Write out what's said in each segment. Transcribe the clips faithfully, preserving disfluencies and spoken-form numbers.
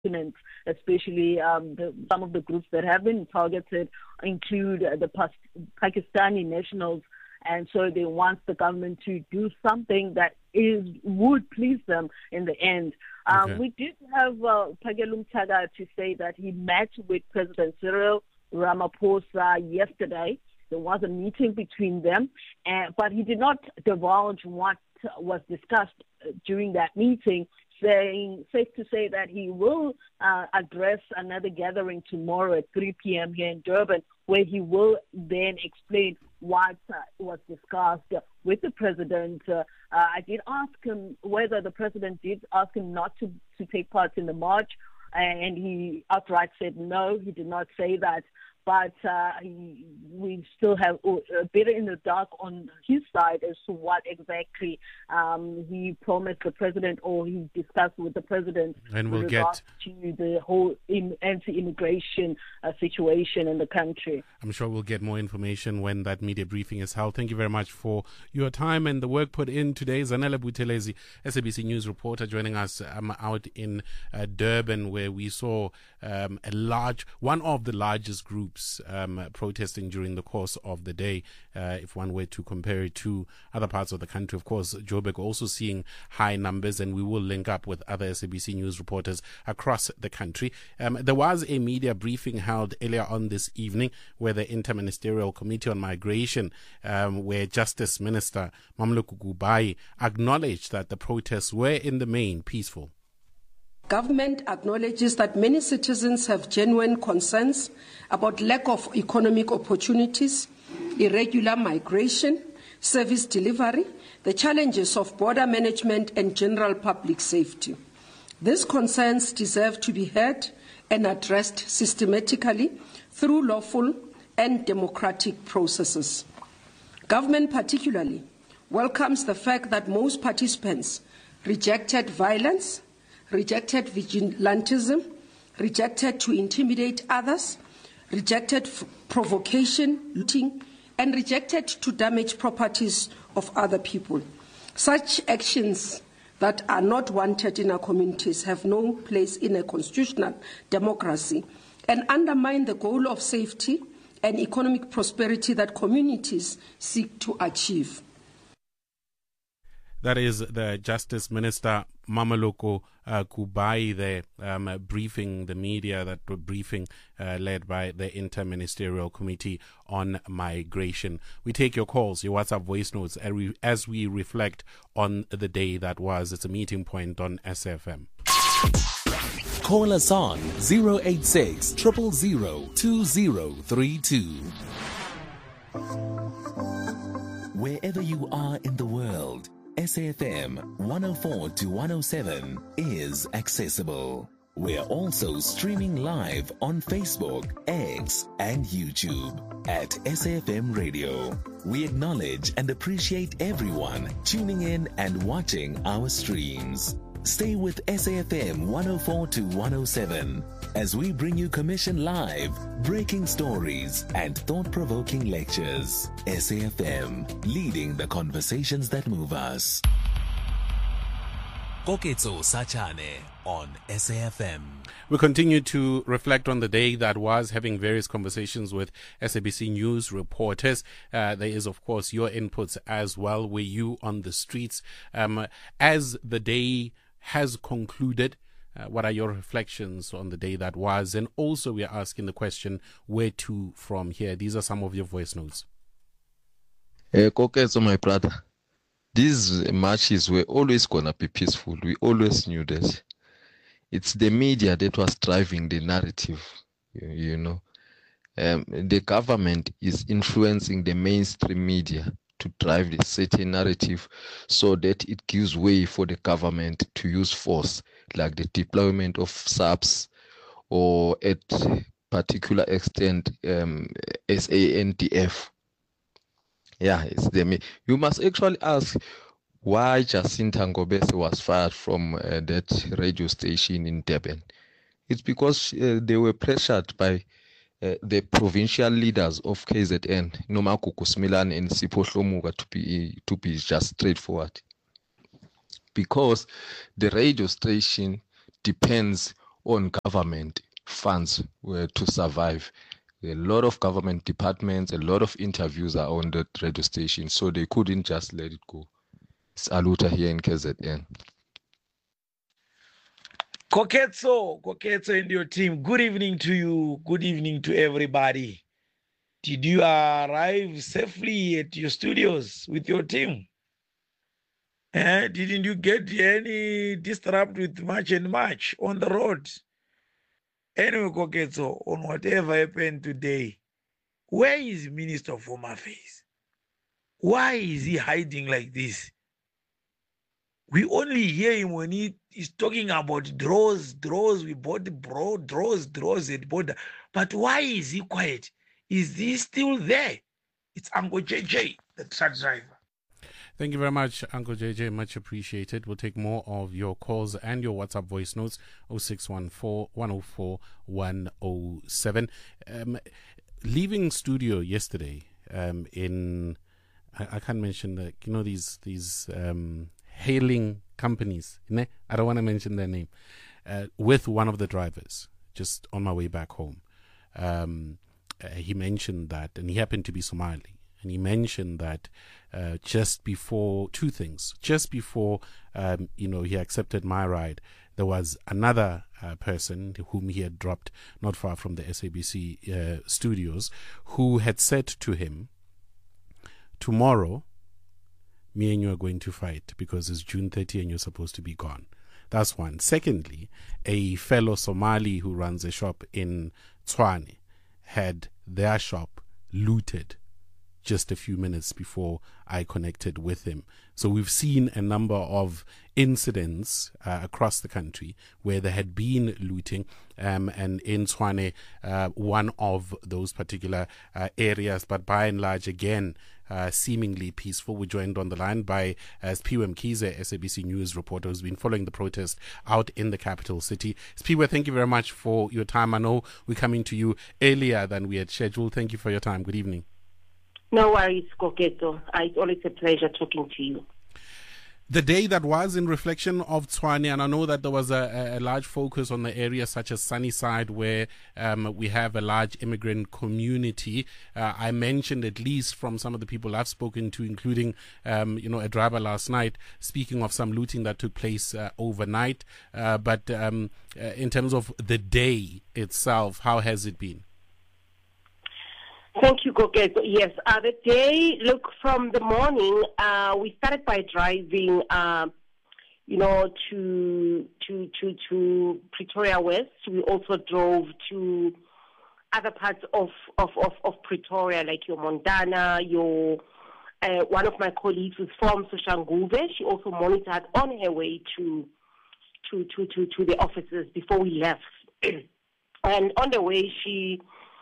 continent, especially um, the, some of the groups that have been targeted include uh, the Pas- Pakistani nationals. And so they want the government to do something that is would please them in the end. Um, okay. We did have uh, Phakela Mtshaka to say that he met with President Cyril Ramaphosa yesterday. There was a meeting between them, and, but he did not divulge what was discussed during that meeting, saying, safe to say that he will uh, address another gathering tomorrow at three p.m. here in Durban, where he will then explain what uh, was discussed with the president. Uh, uh, I did ask him whether the president did ask him not to, to take part in the march, and he outright said no, he did not say that. But uh, he, we still have a bit in the dark on his side as to what exactly um, he promised the president or he discussed with the president and we'll with get to the whole in, anti-immigration uh, situation in the country. I'm sure we'll get more information when that media briefing is held. Thank you very much for your time and the work put in today. Zanele Buthelezi, S A B C News reporter, joining us um, out in uh, Durban, where we saw um, a large, one of the largest groups Um, protesting during the course of the day, uh, if one were to compare it to other parts of the country. Of course, Joburg also seeing high numbers, and we will link up with other S A B C News reporters across the country. Um, there was a media briefing held earlier on this evening where the Interministerial Committee on Migration, um, where Justice Minister Mamoloko Kubayi acknowledged that the protests were in the main peaceful. Government acknowledges that many citizens have genuine concerns about lack of economic opportunities, irregular migration, service delivery, the challenges of border management and general public safety. These concerns deserve to be heard and addressed systematically through lawful and democratic processes. Government particularly welcomes the fact that most participants rejected violence, rejected vigilantism, rejected to intimidate others, rejected f- provocation, looting, and rejected to damage properties of other people. Such actions that are not wanted in our communities have no place in a constitutional democracy and undermine the goal of safety and economic prosperity that communities seek to achieve. That is the Justice Minister Mamoloko uh, Kubayi there um, uh, briefing the media, that briefing uh, led by the Interministerial Committee on Migration. We take your calls, your WhatsApp voice notes as we, as we reflect on the day that was. It's a meeting point on S F M. Call us on zero eight six, zero zero zero, two zero three two. Wherever you are in the world, S A F M one oh four to one oh seven is accessible. We're also streaming live on Facebook, X, and YouTube at S A F M Radio. We acknowledge and appreciate everyone tuning in and watching our streams. Stay with S A F M one oh four to one oh seven as we bring you Commission Live, breaking stories, and thought-provoking lectures. S A F M, leading the conversations that move us. Koketso Sachane on S A F M. We continue to reflect on the day that was, having various conversations with S A B C News reporters. Uh, there is, of course, your inputs as well. Were you on the streets? Um, as the day has concluded, Uh, what are your reflections on the day that was? And also we are asking the question, where to from here? These are some of your voice notes. Uh, Koketso, my brother, these marches were always going to be peaceful. We always knew that. It's the media that was driving the narrative, you, you know. Um, the government is influencing the mainstream media to drive the certain narrative so that it gives way for the government to use force, like the deployment of S A P S or at particular extent um, S A N D F. Yeah, it's the, you must actually ask why Jacinta Ngobese was fired from uh, that radio station in Durban. It's because uh, they were pressured by Uh, the provincial leaders of K Z N, Nomakuku Smilan and Sipho Hlomuga, to be to be just straightforward. Because the radio station depends on government funds uh, to survive. A lot of government departments, a lot of interviews are on the radio station, so they couldn't just let it go. It's Aluta here in K Z N. Koketso, Koketso and your team, good evening to you. Good evening to everybody. Did you arrive safely at your studios with your team? Eh? Didn't you get any disrupt with March and March on the road? Anyway, Koketso, on whatever happened today, where is Minister of Home Affairs? Why is he hiding like this? We only hear him when he is talking about draws, draws, we bought the bro, draws, draws at border. But why is he quiet? Is he still there? It's Uncle J J, the truck driver. Thank you very much, Uncle J J. Much appreciated. We'll take more of your calls and your WhatsApp voice notes, oh six one four, one oh four, one oh seven. Um, leaving studio yesterday um, in, I, I can't mention, the, you know, these, these um, hailing companies, ne? I don't want to mention their name, uh, with one of the drivers, just on my way back home. Um, uh, he mentioned that, and he happened to be Somali. And he mentioned that uh, just before, two things, just before, um, you know, he accepted my ride, there was another uh, person whom he had dropped not far from the S A B C uh, studios, who had said to him, tomorrow, me and you are going to fight because it's June thirtieth and you're supposed to be gone. That's one. Secondly, a fellow Somali who runs a shop in Tshwane had their shop looted just a few minutes before I connected with him. So we've seen a number of incidents uh, across the country where there had been looting, um, and in Tshwane, uh, one of those particular uh, areas, but by and large, again, uh, seemingly peaceful. We're joined on the line by uh, Siphiwe Mkhize, S A B C News reporter, who's been following the protest out in the capital city. Siphiwe, thank you very much for your time. I know we're coming to you earlier than we had scheduled. Thank you for your time. Good evening. No worries, Koketo. It's always a pleasure talking to you. The day that was in reflection of Tshwane, and I know that there was a, a large focus on the area such as Sunnyside, where um, we have a large immigrant community. Uh, I mentioned, at least from some of the people I've spoken to, including um, you know, a driver last night, speaking of some looting that took place uh, overnight. Uh, but um, uh, in terms of the day itself, how has it been? Thank you, Koketo. Yes, uh, the day, look, from the morning, uh, we started by driving, uh, you know, to, to, to, to Pretoria West. We also drove to other parts of, of, of, of Pretoria, like your Montana, your, uh, one of my colleagues who's from Soshanguve. She also monitored on her way to, to, to, to, to the offices before we left. And on the way, she...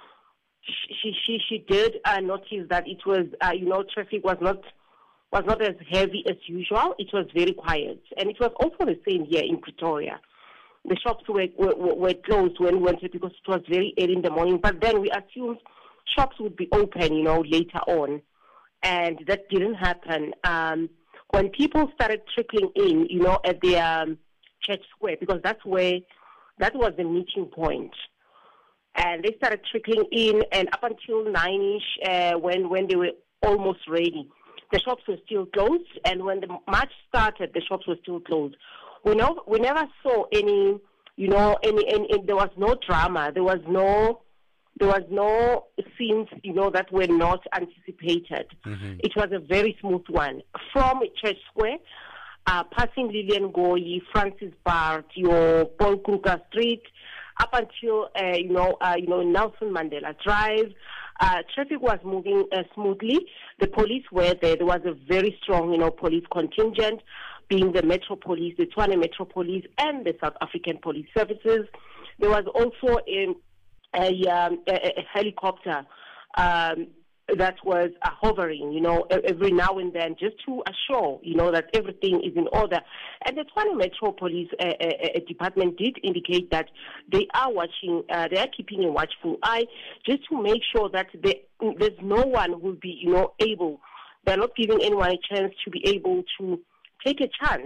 She she she did uh, notice that it was uh, you know traffic was not was not as heavy as usual. It was very quiet, and it was also the same here in Pretoria. The shops were were, were closed when we went to, because it was very early in the morning. But then we assumed shops would be open, you know, later on, and that didn't happen. Um, when people started trickling in, you know, at the um, Church Square, because that's where that was the meeting point. And they started trickling in, and up until nine-ish, uh, when, when they were almost ready, the shops were still closed. And when the march started, the shops were still closed. We, know, we never saw any, you know, any, any, any, there was no drama. There was no, there was no scenes, you know, that were not anticipated. Mm-hmm. It was a very smooth one. From Church Square, uh, passing Lillian Ngoyi, Francis Bart, your Paul Kruger Street, up until, uh, you know, uh, you know, Nelson Mandela Drive, uh, traffic was moving uh, smoothly. The police were there. There was a very strong, you know, police contingent, being the Metro Police, the Tshwane Metro Police, and the South African Police Services. There was also a, a, um, a, a helicopter um, that was uh, hovering, you know, every now and then, just to assure, you know, that everything is in order. And the Tshwane Metro Police uh, uh, Department did indicate that they are watching, uh, they are keeping a watchful eye, just to make sure that they, there's no one who will be, you know, able, they're not giving anyone a chance to be able to take a chance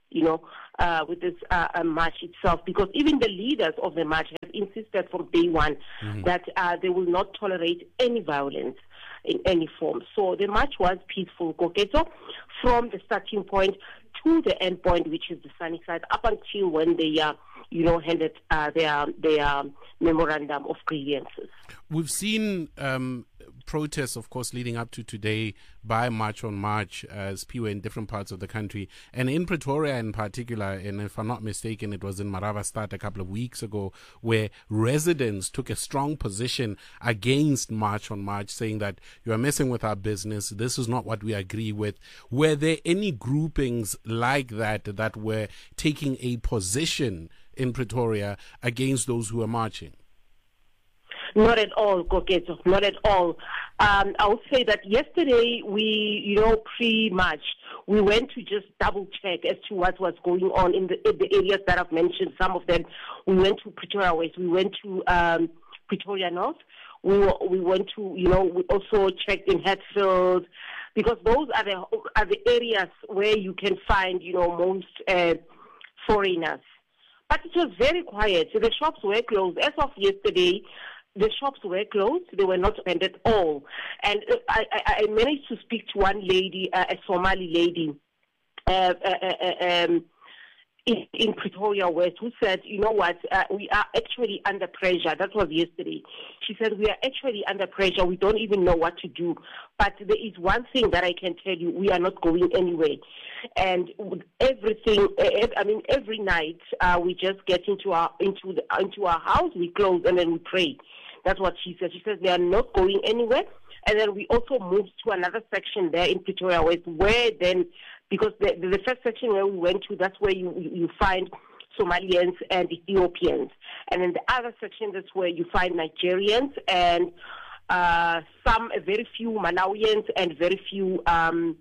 you know, uh, with this uh, uh, march itself, because even the leaders of the march have insisted from day one mm-hmm. that uh, they will not tolerate any violence in any form. So the march was peaceful, Koketo, from the starting point to the end point, which is the sunny side, up until when they, uh, you know, handed uh, their their memorandum of grievances. We've seen um, protests, of course, leading up to today by March on March, as people in different parts of the country, and in Pretoria in particular. And if I'm not mistaken, it was in Maravastad a couple of weeks ago, where residents took a strong position against March on March, saying that you are messing with our business. This is not what we agree with. Were there any groupings like that that were taking a position in Pretoria against those who are marching? Not at all, Koketo, not at all. Um, I would say that yesterday we, you know, pre-March, we went to just double check as to what was going on in the, in the areas that I've mentioned. Some of them, we went to Pretoria West, we went to um, Pretoria North, we were, we went to, you know, we also checked in Hatfield, because those are the are the areas where you can find, you know, most uh, foreigners. But it was very quiet. The shops were closed. As of yesterday, the shops were closed. They were not opened at all. And I, I, I managed to speak to one lady, uh, a Somali lady, uh, uh, uh, um, in, in Pretoria West, who said, you know what, uh, we are actually under pressure. That was yesterday. She said, we are actually under pressure. We don't even know what to do. But there is one thing that I can tell you, we are not going anywhere. And everything, I mean, every night uh, we just get into our into the, into our house, we close, and then we pray. That's what she said. She says they are not going anywhere. And then we also moved to another section there in Pretoria West, where then, because the, the first section where we went to, that's where you, you find Somalians and Ethiopians. And in the other section, that's where you find Nigerians and uh, some, very few Malawians and very few um,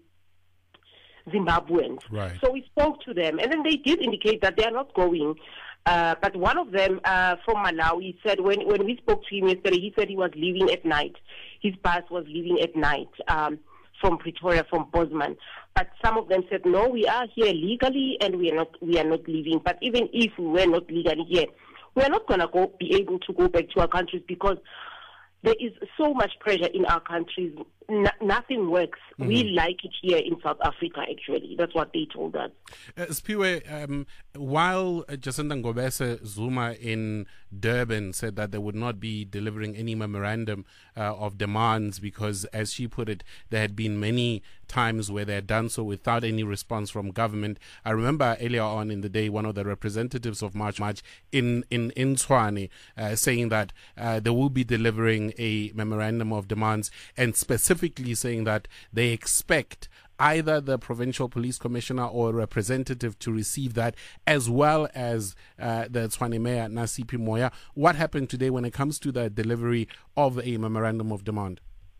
Zimbabweans. Right. So we spoke to them, and then they did indicate that they are not going. Uh, but one of them uh, from Malawi said when, when we spoke to him yesterday, he said he was leaving at night. His bus was leaving at night um, from Pretoria, from Bosman. But some of them said, no, we are here legally and we are not we are not leaving. But even if we were not legally here, we are not going to go be able to go back to our countries, because there is so much pressure in our countries. N- nothing works. Mm-hmm. We like it here in South Africa, actually. That's what they told us. Uh, Spiwe, um, while uh, Jacinda Ngobese Zuma in Durban said that they would not be delivering any memorandum uh, of demands because, as she put it, there had been many times where they had done so without any response from government. I remember earlier on in the day, one of the representatives of March March in, in, in Tshwane uh, saying that uh, they will be delivering a memorandum of demands, and specifically saying that they expect either the provincial police commissioner or a representative to receive that, as well as uh, the Tshwane Mayor, Nasipi Moya. What happened today when it comes to the delivery of a memorandum of demand?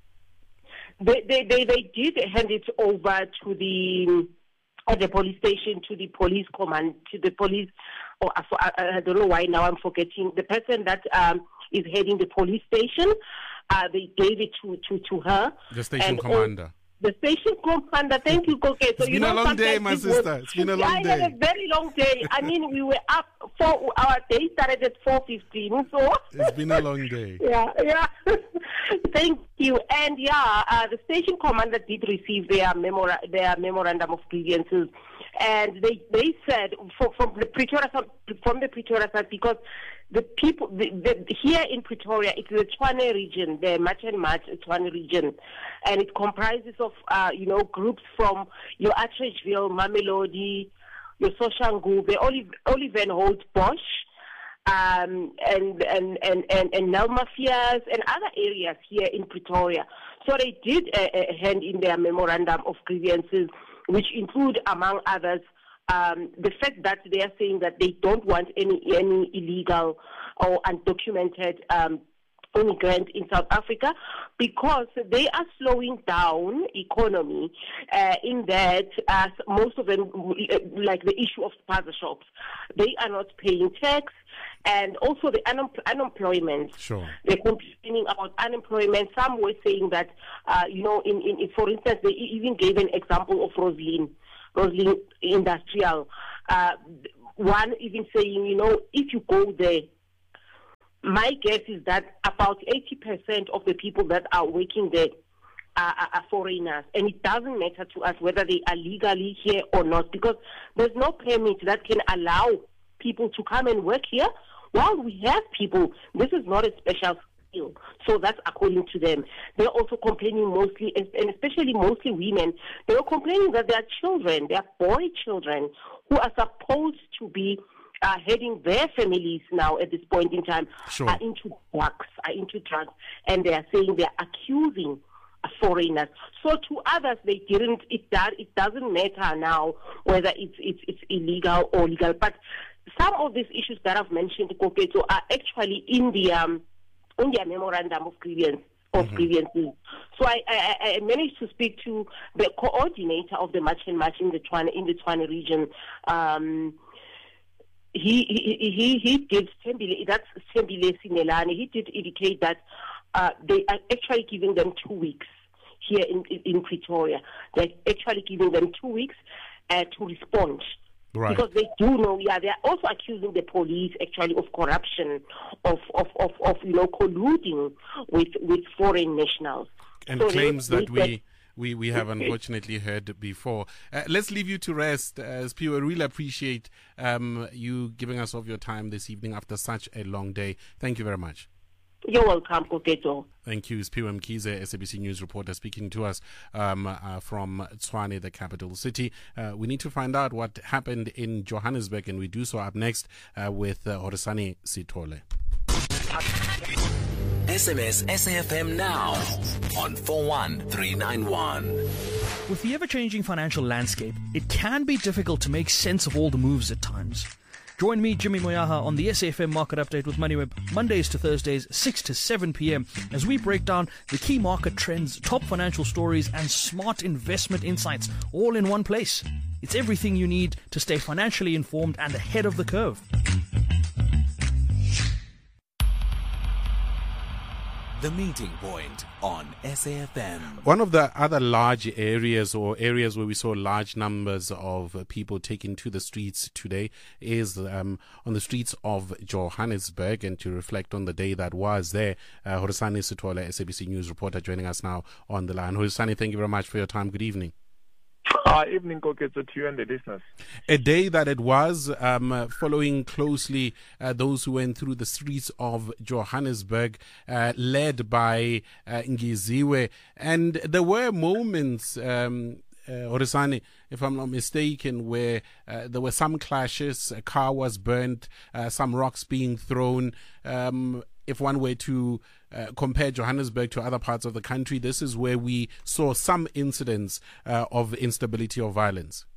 They they they, they did hand it over to the at the police station, to the police command, to the police. Or I, I don't know why now I'm forgetting the person that um, is heading the police station. Uh, they gave it to, to, to her. The station and commander. All, the station commander. Thank you, Koke. So it's you been know, a long day, my sister. It's been a long I day. I had a very long day. I mean, we were up for our day started at four fifteen. So it's been a long day. Yeah, yeah. Thank you. And yeah, uh, the station commander did receive their memora- their memorandum of grievances, and they they said for, from the Pretoria from the Pretoria side, because the people the, the, here in Pretoria, it's the Tshwane region, the March and March Tshwane region, and it comprises of uh, you know groups from your Atteridgeville, Mamelodi, your Soshanguve, Olive Olivenholt, Bosch. Um, and, and, and, and, and Nelmafias and other areas here in Pretoria. So they did uh, uh, hand in their memorandum of grievances, which include, among others, um, the fact that they are saying that they don't want any, any illegal or undocumented um, immigrants in South Africa, because they are slowing down economy uh, in that uh, most of them, like the issue of spaza shops, they are not paying tax. And also the un- unemployment. Sure. They're complaining about unemployment. Some were saying that, uh, you know, in, in, in, for instance, they even gave an example of Roslyn, Roslyn Industrial. Uh, one even saying, you know, if you go there, my guess is that about eighty percent of the people that are working there are, are, are foreigners. And it doesn't matter to us whether they are legally here or not, because there's no permit that can allow people to come and work here. While we have people, this is not a special skill. So that's according to them. They're also complaining mostly, and especially mostly women, they are complaining that their children, their boy children, who are supposed to be Uh, heading their families now at this point in time, sure. are into drugs, are into drugs, and they are saying they are accusing foreigners. So to others, they didn't. It does. It doesn't matter now whether it's it's it's illegal or legal. But some of these issues that I've mentioned, Koketo, are actually in the um, in their memorandum of grievance. Of Mm-hmm. grievances. So I, I, I managed to speak to the coordinator of the March and March in the Tshwane in the Tshwane region. Um, He he he he did that's Thembile Sinelane. He did indicate that uh, they are actually giving them two weeks here in in Pretoria. They're actually giving them two weeks uh, to respond. Right. Because they do know, yeah, they are also accusing the police actually of corruption, of of of, of you know colluding with with foreign nationals. And so claims they, that they, we. We we have unfortunately heard before. Uh, let's leave you to rest. Uh, Spiwe, I really appreciate um, you giving us of your time this evening after such a long day. Thank you very much. You're welcome, Koketo. Thank you. Spiwe Mkhize, S A B C News reporter, speaking to us um, uh, from Tshwane, the capital city. Uh, we need to find out what happened in Johannesburg, and we do so up next uh, with uh, Horisani Sithole. S M S S A F M now on four one three nine one. With the ever-changing financial landscape, it can be difficult to make sense of all the moves at times. Join me, Jimmy Moyaha, on the S A F M Market Update with MoneyWeb, Mondays to Thursdays, six to seven p.m, as we break down the key market trends, top financial stories, and smart investment insights, all in one place. It's everything you need to stay financially informed and ahead of the curve. The Meeting Point on S A F M. One of the other large areas or areas where we saw large numbers of uh, people taking to the streets today is um, on the streets of Johannesburg. And to reflect on the day that was there, uh, Horisani Sithole, S A B C News reporter, joining us now on the line. Horisani, thank you very much for your time. Good evening. Uh, evening, Koketo, to you and the listeners. A day that it was, um, uh, following closely uh, those who went through the streets of Johannesburg, uh, led by uh, Ngiziwe. And there were moments, um, uh, Horisani, if I'm not mistaken, where uh, there were some clashes, a car was burnt, uh, some rocks being thrown. Um, if one were to uh, compare Johannesburg to other parts of the country, this is where we saw some incidents uh, of instability or violence.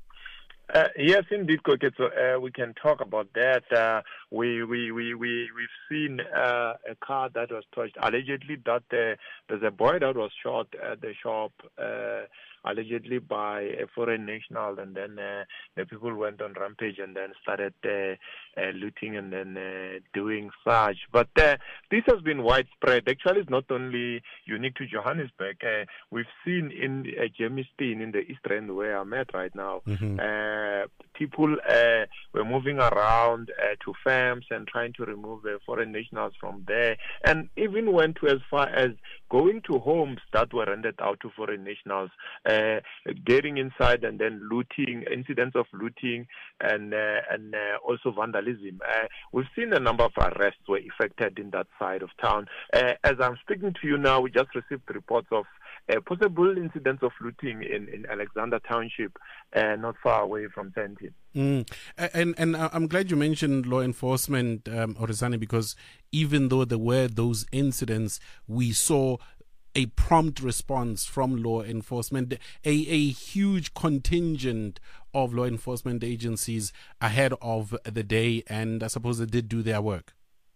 Uh, yes, indeed, Koketo. Uh, we can talk about that. Uh, we we we we we've seen uh, a car that was touched. Allegedly, that uh, there's a boy that was shot at the shop. Uh, allegedly by a foreign national, and then uh, the people went on rampage and then started uh, uh, looting and then uh, doing such. But uh, this has been widespread. Actually, it's not only unique to Johannesburg. Uh, we've seen in uh, Germiston, in the East Rand, where I'm at right now, Mm-hmm. uh, people uh, were moving around uh, to farms and trying to remove the foreign nationals from there, and even went to as far as going to homes that were rented out to foreign nationals, uh, getting inside and then looting, incidents of looting and uh, and uh, also vandalism. Uh, we've seen a number of arrests were effected in that side of town. Uh, as I'm speaking to you now, we just received reports of uh, possible incidents of looting in, in Alexander Township, uh, not far away from Sandton. Mm. And and I'm glad you mentioned law enforcement, um, Horisani, because even though there were those incidents, we saw a prompt response from law enforcement, a, a huge contingent of law enforcement agencies ahead of the day, and I suppose they did do their work.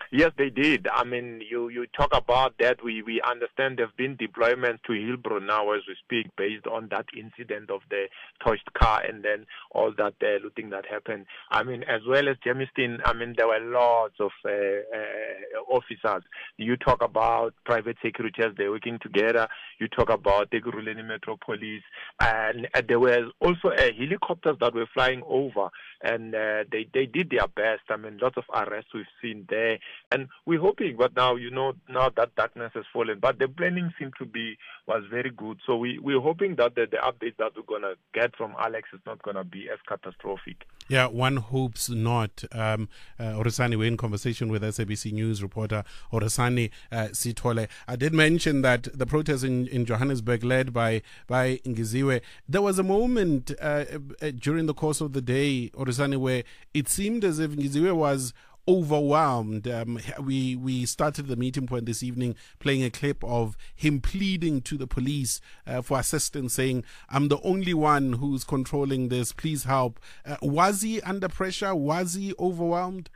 Yes, they did. I mean, you, you talk about that. We, we understand there have been deployments to Hillbrow now as we speak based on that incident of the touched car and then all that uh, looting that happened. I mean, as well as Germiston, I mean, there were lots of uh, uh, officers. You talk about private security as they're working together. You talk about the Ekurhuleni Metro Police. And uh, there were also uh, helicopters that were flying over. And uh, they, they did their best. I mean, lots of arrests we've seen there. And we're hoping, but now, you know, now that darkness has fallen. But the planning seemed to be, was very good. So we, we're hoping that the, the updates that we're going to get from Alex is not going to be as catastrophic. Yeah, one hopes not. Um, uh, Oresani, we're in conversation with S A B C News reporter Oresani uh, Sithole. I did mention that the protest in, in Johannesburg led by, by Ngiziwe, there was a moment uh, uh, during the course of the day, Oresani, where it seemed as if Ngiziwe was overwhelmed. Um, we we started the meeting point this evening playing a clip of him pleading to the police uh, for assistance, saying, "I'm the only one who's controlling this. Please help." Uh, was he under pressure? Was he overwhelmed?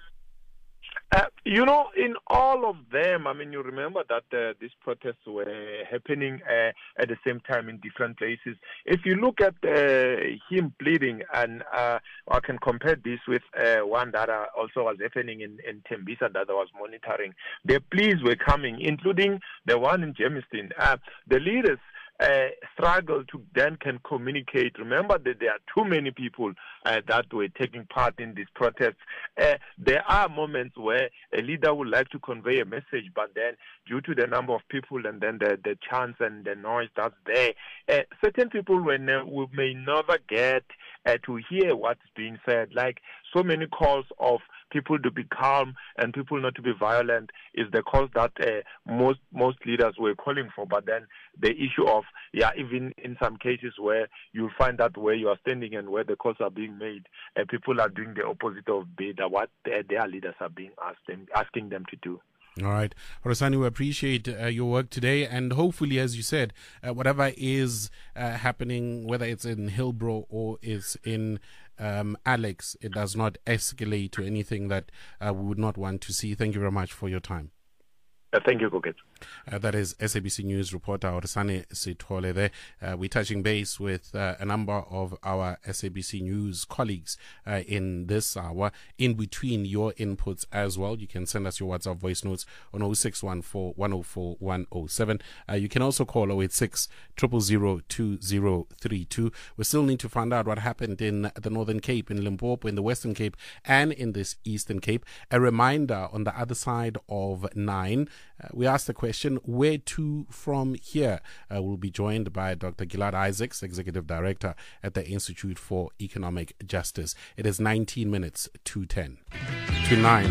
Uh, you know, in all of them, I mean, you remember that uh, these protests were happening uh, at the same time in different places. If you look at uh, him pleading, and uh, I can compare this with uh, one that uh, also was happening in, in Tembisa that I was monitoring. The pleas were coming, including the one in Germiston. Uh, the leaders Uh, struggle to then can communicate. Remember that there are too many people uh, that were taking part in these protests. Uh, there are moments where a leader would like to convey a message, but then due to the number of people and then the, the chance and the noise that's there, uh, certain people will, ne- will may never get uh, to hear what's being said. Like so many calls of people to be calm and people not to be violent is the cause that uh, most most leaders were calling for. But then the issue of, yeah, even in some cases where you'll find that where you are standing and where the calls are being made, uh, people are doing the opposite of what their, their leaders are being asked them, asking them to do. All right. Oresani, we appreciate uh, your work today, and hopefully, as you said, uh, whatever is uh, happening, whether it's in Hillbrow or it's in um, Alex, it does not escalate to anything that uh, we would not want to see. Thank you very much for your time. Uh, thank you, Koket. Uh, that is S A B C News reporter Oresani Sithole there. Uh, we're touching base with uh, a number of our S A B C News colleagues uh, in this hour. In between your inputs as well, you can send us your WhatsApp voice notes on oh six one four, one oh four, one oh seven. Uh, you can also call oh eight six, zero zero zero, two zero three two. We still need to find out what happened in the Northern Cape, in Limpopo, in the Western Cape, and in this Eastern Cape. A reminder, on the other side of nine, uh, we asked the question, where to from here? Uh, we'll be joined by Doctor Gilad Isaacs, Executive Director at the Institute for Economic Justice. It is nineteen minutes to ten. To nine.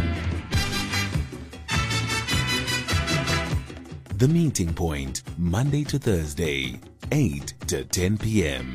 The Meeting Point, Monday to Thursday, eight to ten p.m.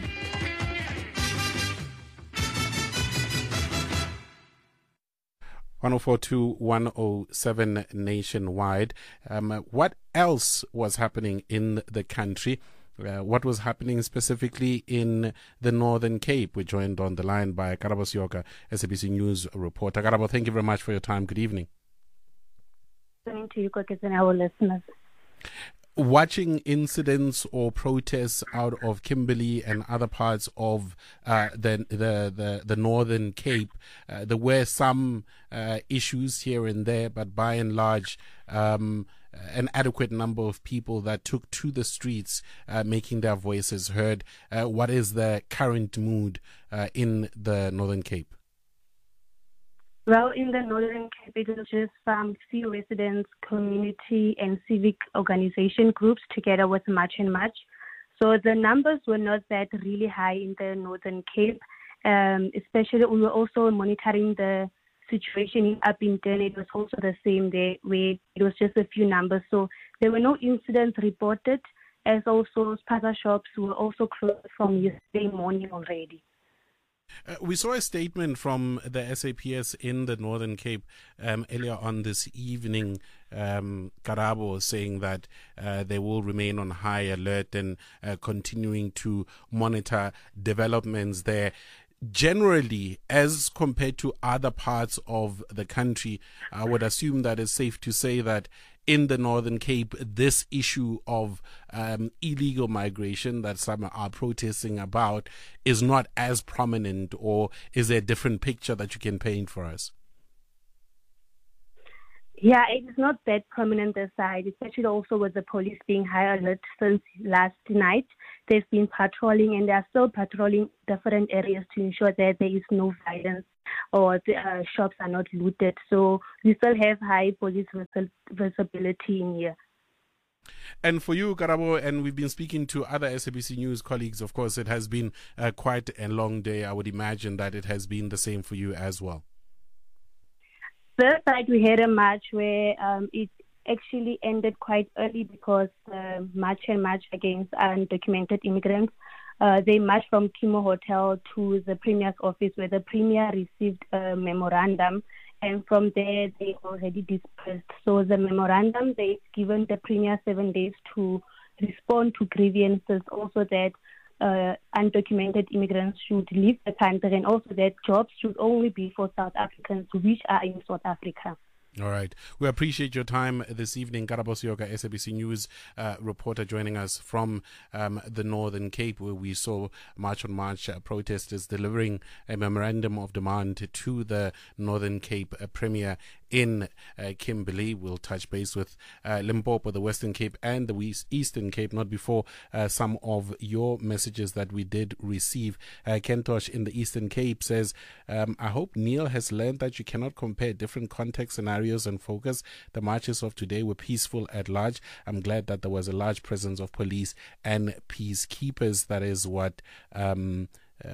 one oh four to one oh seven nationwide. Um, what else was happening in the country? Uh, what was happening specifically in the Northern Cape? We're joined on the line by Karabo Sioka, S A B C News reporter. Karabo, thank you very much for your time. Good evening. Good evening to you, Kokes, and our listeners. Watching incidents or protests out of Kimberley and other parts of uh, the, the the the Northern Cape, uh, there were some uh, issues here and there, but by and large, um, an adequate number of people that took to the streets, uh, making their voices heard. Uh, what is the current mood uh, in the Northern Cape? Well, in the Northern Cape, it was just some few residents, community and civic organization groups together with March and March. So the numbers were not that really high in the Northern Cape. Um, especially, we were also monitoring the situation up in Durban. It was also the same there, where it was just a few numbers. So there were no incidents reported, as also spaza shops were also closed from yesterday morning already. Uh, we saw a statement from the S A P S in the Northern Cape um, earlier on this evening, um, Karabo, saying that uh, they will remain on high alert and uh, continuing to monitor developments there. generally, as compared to other parts of the country, I would assume that it's safe to say that in the Northern Cape, this issue of um, illegal migration that some are protesting about is not as prominent, or is there a different picture that you can paint for us? Yeah, it's not that prominent this side, especially also with the police being high alert since last night. They've been patrolling, and they are still patrolling different areas to ensure that there is no violence or the uh, shops are not looted. So we still have high police vis- visibility in here. And for you, Karabo, and we've been speaking to other S A B C News colleagues, of course, it has been uh, quite a long day. I would imagine that it has been the same for you as well. First night we had a march where um, it actually ended quite early because uh, March and March against undocumented immigrants. Uh, they marched from Kimo Hotel to the Premier's office, where the Premier received a memorandum, and from there they already dispersed. So the memorandum, they've given the Premier seven days to respond to grievances, also that uh, undocumented immigrants should leave the country, and also that jobs should only be for South Africans which are in South Africa. All right. We appreciate your time this evening. Karabo Seoka, S A B C News uh, reporter, joining us from um, the Northern Cape, where we saw March on March uh, protesters delivering a memorandum of demand to the Northern Cape uh, Premier in uh, Kimberley. We'll touch base with uh, Limpopo, the Western Cape, and the Eastern Cape, not before uh, some of your messages that we did receive. Uh, Kentosh in the Eastern Cape says, um, I hope Neil has learned that you cannot compare different context scenarios and focus. The marches of today were peaceful at large. I'm glad that there was a large presence of police and peacekeepers. That is what um,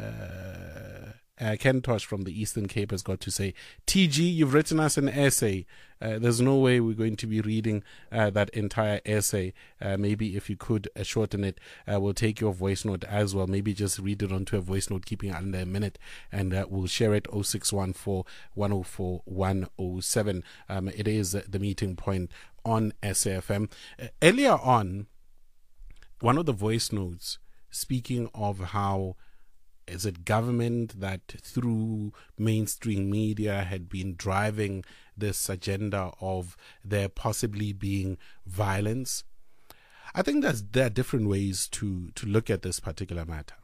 uh, uh, Kentosh from the Eastern Cape has got to say. T G, you've written us an essay. Uh, there's no way we're going to be reading uh, that entire essay. Uh, maybe if you could uh, shorten it, uh, we'll take your voice note as well. Maybe just read it onto a voice note, keeping it under a minute, and uh, we'll share it. oh six one four, one oh four, one oh seven. Um, it is uh, the meeting point on S A F M. Uh, earlier on, one of the voice notes speaking of how is it government that through mainstream media had been driving this agenda of there possibly being violence. I think that there are different ways to, to look at this particular matter.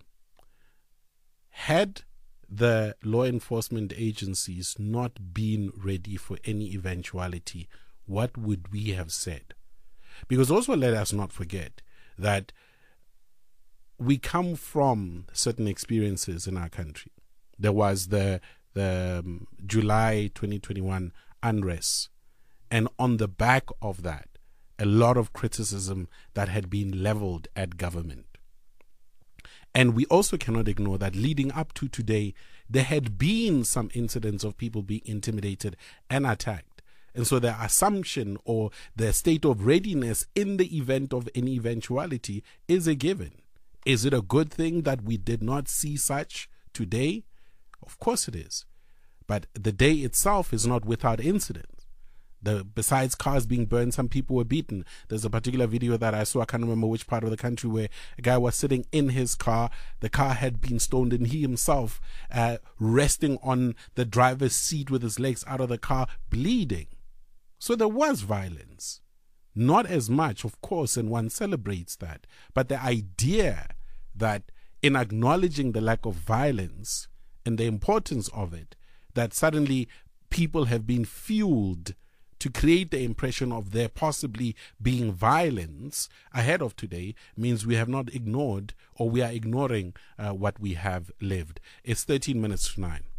Had the law enforcement agencies not been ready for any eventuality, what would we have said? Because also let us not forget that we come from certain experiences in our country. There was the the um, July twenty twenty-one unrest, and on the back of that, a lot of criticism that had been leveled at government. And we also cannot ignore that leading up to today, there had been some incidents of people being intimidated and attacked. And so the assumption or the state of readiness in the event of any eventuality is a given. Is it a good thing that we did not see such today? Of course it is. But the day itself is not without incident. The, besides cars being burned, some people were beaten. There's a particular video that I saw, I can't remember which part of the country, where a guy was sitting in his car. The car had been stoned, and he himself uh, resting on the driver's seat with his legs out of the car, bleeding. So there was violence. Not as much, of course, and one celebrates that. But the idea that in acknowledging the lack of violence and the importance of it, that suddenly people have been fueled to create the impression of there possibly being violence ahead of today, means we have not ignored, or we are ignoring uh, what we have lived. It's thirteen minutes to nine.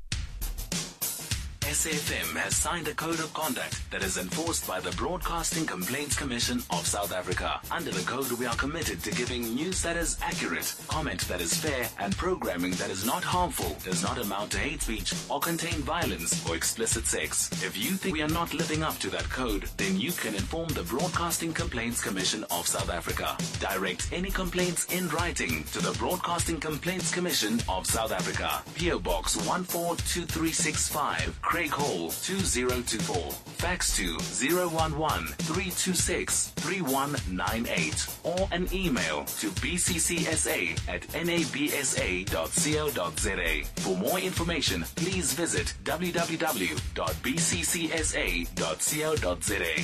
S A F M has signed a code of conduct that is enforced by the Broadcasting Complaints Commission of South Africa. Under the code, we are committed to giving news that is accurate, comment that is fair, and programming that is not harmful, does not amount to hate speech, or contain violence or explicit sex. If you think we are not living up to that code, then you can inform the Broadcasting Complaints Commission of South Africa. Direct any complaints in writing to the Broadcasting Complaints Commission of South Africa. P O Box one four two three six five, Craig Hall two zero two four. Fax to zero one one, three two six, three one nine eight or an email to b c c s a at n a b s a dot co dot z a. For more information, please visit w w w dot b c c s a dot co dot z a.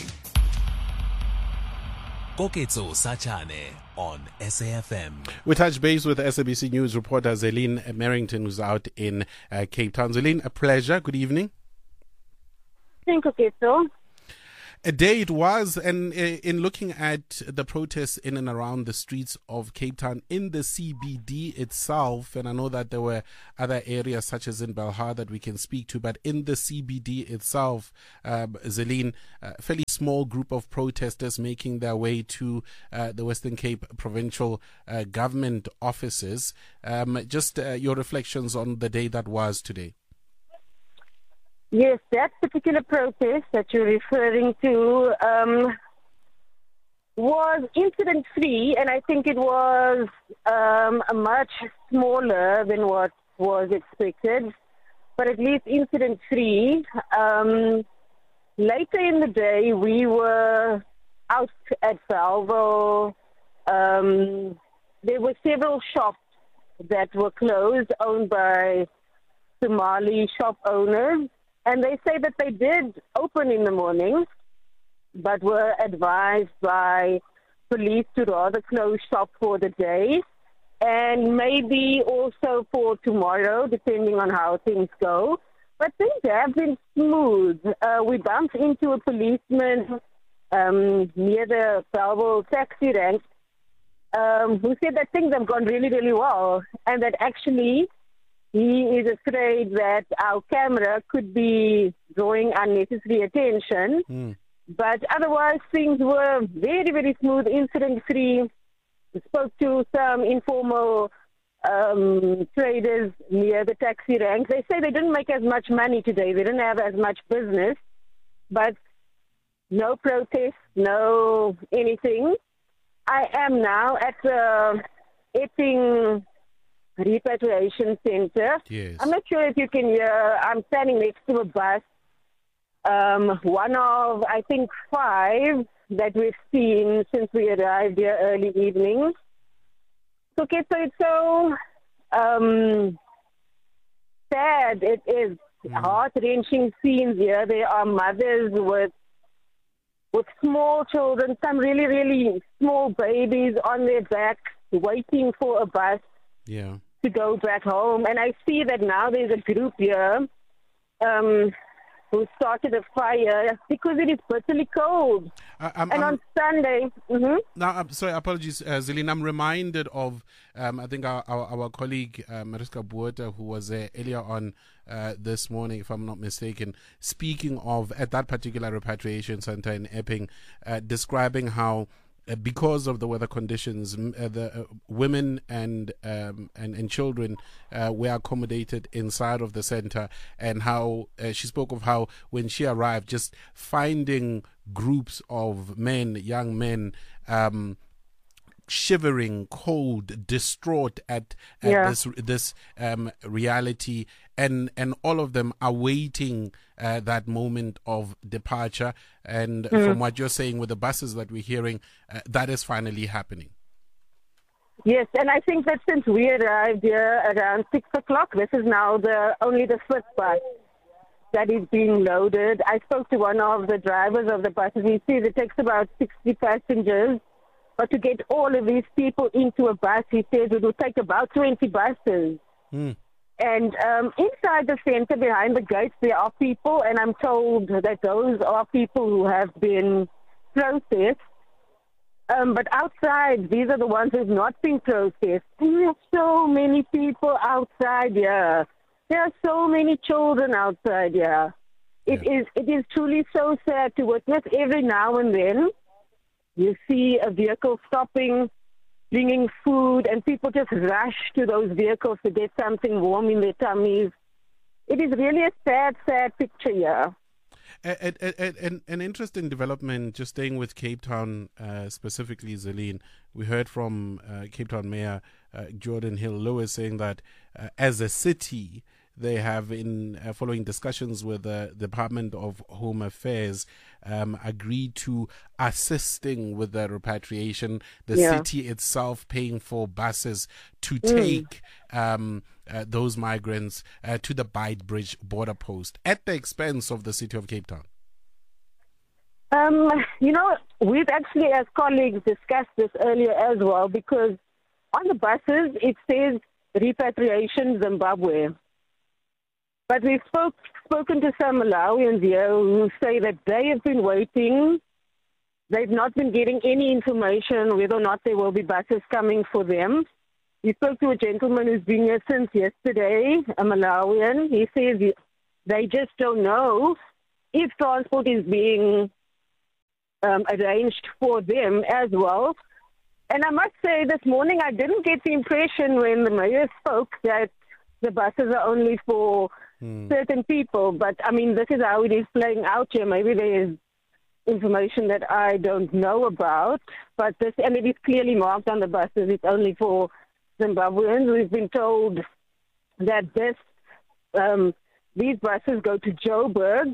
Koketso Sachane on S A F M. We touch base with S A B C News reporter Zeline Merrington, who's out in uh, Cape Town. Zeline, a pleasure. Good evening. Thank you, Koketso. A day it was, and uh, in looking at the protests in and around the streets of Cape Town, in the C B D itself, and I know that there were other areas such as in Belhar that we can speak to, but in the C B D itself, uh, Zeline, a fairly small group of protesters making their way to uh, the Western Cape provincial uh, government offices. Um, just uh, your reflections on the day that was today. Yes, that particular protest that you're referring to um, was incident-free, and I think it was um, much smaller than what was expected, but at least incident-free. Um, later in the day, we were out at Valvo. Um, there were several shops that were closed, owned by Somali shop owners. And they say that they did open in the morning, but were advised by police to rather close shop for the day and maybe also for tomorrow, depending on how things go. But things have been smooth. Uh, we bumped into a policeman um, near the Valvo taxi rank um, who said that things have gone really, really well, and that actually he is afraid that our camera could be drawing unnecessary attention. Mm. But otherwise, things were very, very smooth, incident-free. We spoke to some informal um, traders near the taxi rank. They say they didn't make as much money today. They didn't have as much business. But no protest, no anything. I am now at the Epping Repatriation Center. Yes. I'm not sure if you can hear. I'm standing next to a bus. Um, one of, I think, five that we've seen since we arrived here early evening. Okay, so it's so um, sad. It is mm. heart-wrenching scenes here. There are mothers with with small children, some really, really small babies on their backs, waiting for a bus. Yeah. To go back home. And I see that now there's a group here um, who started a fire because it is bitterly cold. Uh, I'm, and I'm, on Sunday... Mm-hmm. Now, I'm sorry, apologies, uh, Zeline. I'm reminded of, um, I think, our, our, our colleague, uh, Mariska Buota, who was there earlier on uh, this morning, if I'm not mistaken, speaking of, at that particular repatriation center in Epping, uh, describing how Uh, because of the weather conditions, uh, the uh, women and, um, and and children uh, were accommodated inside of the center, and how uh, she spoke of how when she arrived, just finding groups of men, young men, um, shivering, cold, distraught at, at yeah. this this um, reality, and and all of them awaiting uh, that moment of departure. And mm. from what you're saying with the buses that we're hearing, uh, that is finally happening. Yes, and I think that since we arrived here around six o'clock, this is now the only the fifth bus that is being loaded. I spoke to one of the drivers of the buses. He says it takes about sixty passengers. But to get all of these people into a bus, he says it will take about twenty buses. Mm. And um, inside the center, behind the gates, there are people, and I'm told that those are people who have been processed. Um, but outside, these are the ones who have not been processed. There are so many people outside here. There are so many children outside here. It yeah. is it is truly so sad to witness. Every now and then you see a vehicle stopping, bringing food, and people just rush to those vehicles to get something warm in their tummies. It is really a sad, sad picture here. A, a, a, an, an interesting development, just staying with Cape Town uh, specifically, Zeline. We heard from uh, Cape Town Mayor uh, Jordan Hill Lewis saying that uh, as a city, they have, in uh, following discussions with the Department of Home Affairs, um, agreed to assisting with the repatriation, the Yeah. city itself paying for buses to Mm. take um, uh, those migrants uh, to the Beitbridge border post at the expense of the city of Cape Town. Um, you know, we've actually, as colleagues, discussed this earlier as well, because on the buses it says repatriation Zimbabwe. But we've spoke, spoken to some Malawians here who say that they have been waiting. They've not been getting any information whether or not there will be buses coming for them. We spoke to a gentleman who's been here since yesterday, a Malawian. He says they just don't know if transport is being um, arranged for them as well. And I must say, this morning I didn't get the impression when the mayor spoke that the buses are only for mm. certain people. But, I mean, this is how it is playing out here. Maybe there is information that I don't know about. But this, and it is clearly marked on the buses, it's only for Zimbabweans. We've been told that this um, these buses go to Joburg,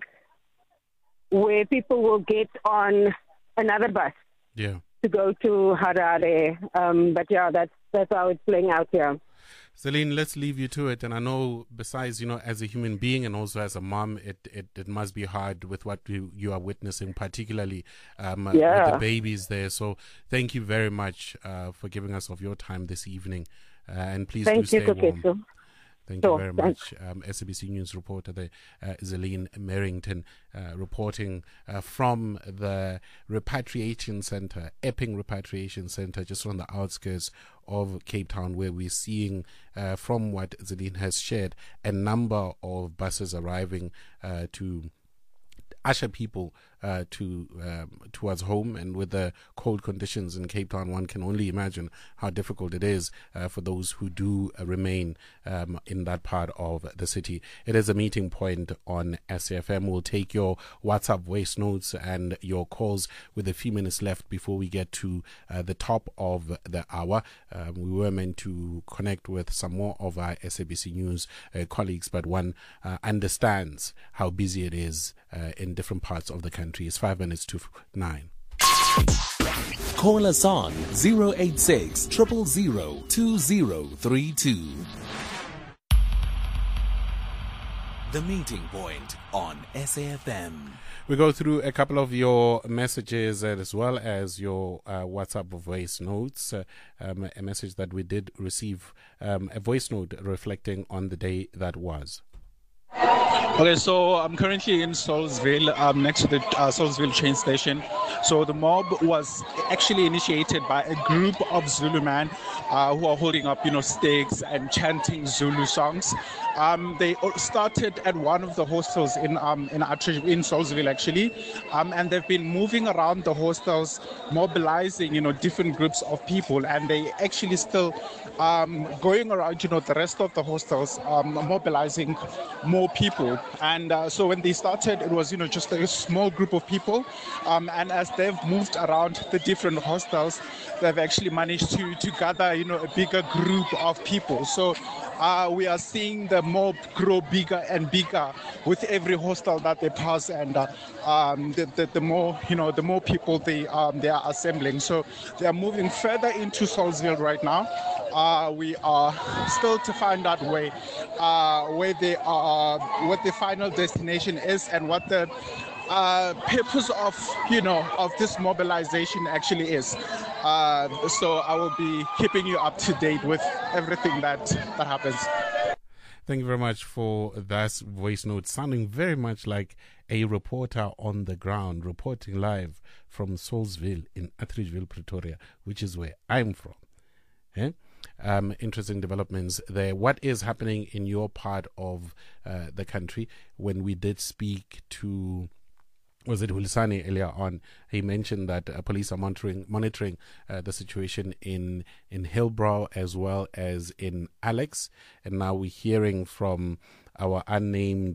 where people will get on another bus yeah. to go to Harare. Um, but yeah, that's that's how it's playing out here. Celine, let's leave you to it. And I know, besides, you know, as a human being and also as a mom, it, it, it must be hard with what you, you are witnessing, particularly um, yeah. with the babies there. So thank you very much uh, for giving us of your time this evening. Uh, and please Thank do you, stay warm. Kokeso. Thank sure, you very thanks. much. Um, S A B C News reporter there, uh, Celine Merrington, uh, reporting uh, from the Repatriation Center, Epping Repatriation Center, just on the outskirts of Cape Town, where we're seeing, uh, from what Celine has shared, a number of buses arriving uh, to usher people uh, to um, towards home. And with the cold conditions in Cape Town, one can only imagine how difficult it is uh, for those who do uh, remain um, in that part of the city. It is a meeting point on S A F M. We'll take your WhatsApp voice notes and your calls with a few minutes left before we get to uh, the top of the hour. Um, we were meant to connect with some more of our S A B C News uh, colleagues, but one uh, understands how busy it is uh, in different parts of the country. It's five minutes to nine. Call us on zero eight six, zero zero zero, two zero three two. The Meeting Point on S A F M. We go through a couple of your messages as well as your uh, WhatsApp voice notes. Uh, um, a message that we did receive, um, a voice note reflecting on the day that was. Okay, so I'm currently in Salisbury, um, next to the uh, Salisbury train station. So the mob was actually initiated by a group of Zulu men uh, who are holding up, you know, sticks and chanting Zulu songs. Um, they started at one of the hostels in um, in Attridge, in Salisbury actually, um, and they've been moving around the hostels, mobilizing, you know, different groups of people, and they actually still um, going around, you know, the rest of the hostels, um, mobilizing more people. And uh, so when they started, it was, you know, just a small group of people, um, and as they've moved around the different hostels, they've actually managed to to gather, you know, a bigger group of people. So uh, we are seeing the mob grow bigger and bigger with every hostel that they pass, and uh, um, the, the, the more, you know, the more people they um, they are assembling. So they are moving further into Salisbury right now. Uh, we are still to find out where uh, where they are, what the final destination is, and what the uh, purpose of, you know, of this mobilization actually is. Uh, so I will be keeping you up to date with everything that that happens. Thank you very much for that voice note, sounding very much like a reporter on the ground, reporting live from Salisbury in Atteridgeville, Pretoria, which is where I'm from. Eh? Um, interesting developments there. What is happening in your part of uh, the country? When we did speak to, was it Hulisani earlier on, he mentioned that uh, police are monitoring monitoring uh, the situation in in Hillbrow as well as in Alex, and now we're hearing from our unnamed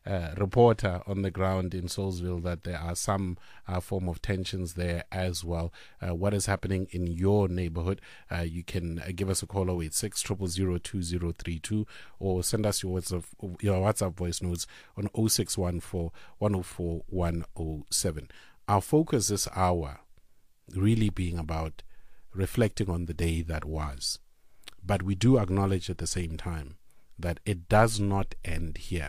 uh, reporter on the ground in Saulsville that there are some uh, form of tensions there as well. Uh, what is happening in your neighborhood? Uh, you can uh, give us a call oh eight six, zero zero zero, two zero three two or send us your WhatsApp, your WhatsApp voice notes on oh six one four, one oh four, one oh seven. Our focus this hour really being about reflecting on the day that was. But we do acknowledge at the same time that it does not end here.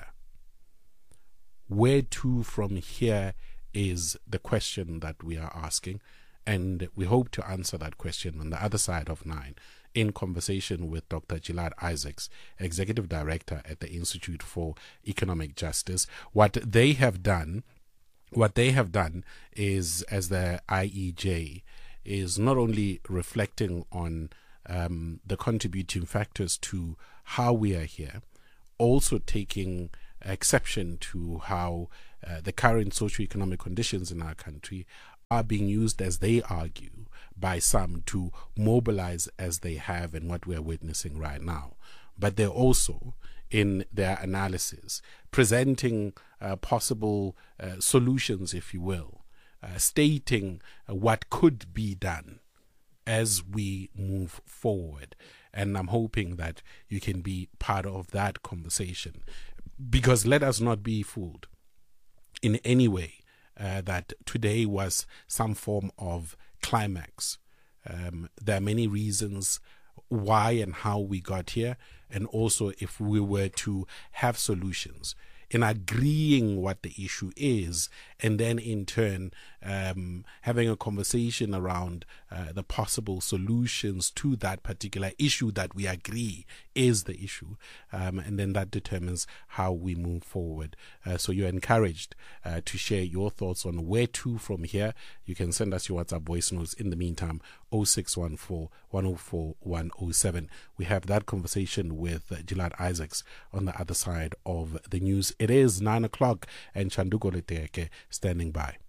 Where to from here is the question that we are asking, and we hope to answer that question on the other side of nine in conversation with Doctor Gilad Isaacs, Executive Director at the Institute for Economic Justice. What they have done, what they have done is, as the I E J, is not only reflecting on um, the contributing factors to how we are here, also taking exception to how uh, the current socioeconomic conditions in our country are being used, as they argue, by some to mobilize as they have in what we are witnessing right now. But they're also, in their analysis, presenting uh, possible uh, solutions, if you will, uh, stating uh, what could be done as we move forward. And I'm hoping that you can be part of that conversation, because let us not be fooled in any way uh, that today was some form of climax. Um, there are many reasons why and how we got here, and also if we were to have solutions in agreeing what the issue is, and then in turn um, having a conversation around uh, the possible solutions to that particular issue that we agree is the issue, um, and then that determines how we move forward. Uh, so you're encouraged uh, to share your thoughts on where to from here. You can send us your WhatsApp voice notes in the meantime, oh six one four, one oh four, one oh seven. We have that conversation with uh, Gilad Isaacs on the other side of the news. It is nine o'clock and Chanduko Leteke standing by.